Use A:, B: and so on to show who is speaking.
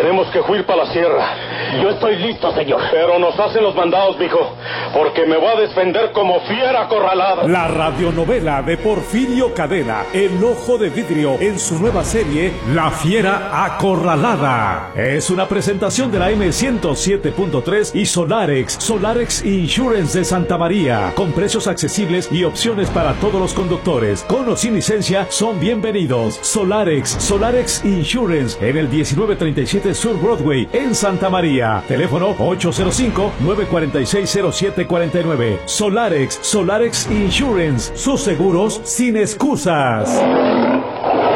A: Tenemos que huir para la sierra.
B: Yo estoy listo, señor.
A: Pero nos hacen los mandados, mijo, porque me voy a defender como fiera acorralada.
C: La radionovela de Porfirio Cadena, El Ojo de Vidrio, en su nueva serie, La Fiera Acorralada. Es una presentación de la M107.3 y Solarex Insurance de Santa María, con precios accesibles y opciones para todos los conductores. Con o sin licencia, son bienvenidos. Solarex Insurance, en el 1937 Sur Broadway, en Santa María. Teléfono 805-946-0749. Solarex Insurance, sus seguros sin excusas.